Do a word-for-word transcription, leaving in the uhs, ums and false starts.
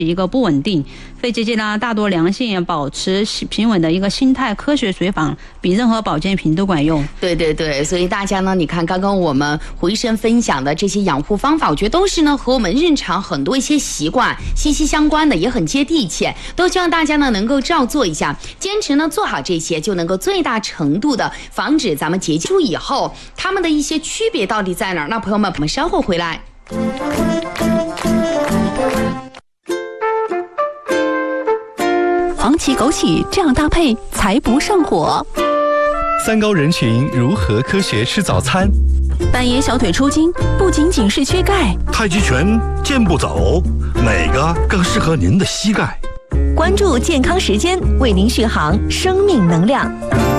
一个不稳定，肺结节呢大多良性，保持平稳的一个心态，科学随访比任何保健品都管用。 对对对，所以大家呢，你看刚刚我们胡医生分享的这些养护方法，我觉得都是呢和我们日常很多一些习惯息息相关的，也很接地气，都希望大家呢能够照做一下，坚持呢做好这些，就能够最大程度的防止咱们结节以后它们的一些区别到底在哪儿？那朋友们，我们稍后回来。 黄芪枸杞这样搭配才不上火。 三高人群如何科学吃早餐？ 半夜小腿抽筋不仅仅是缺钙， 太极拳、健步走，哪个更适合您的膝盖？ 关注健康时间，为您续航生命能量。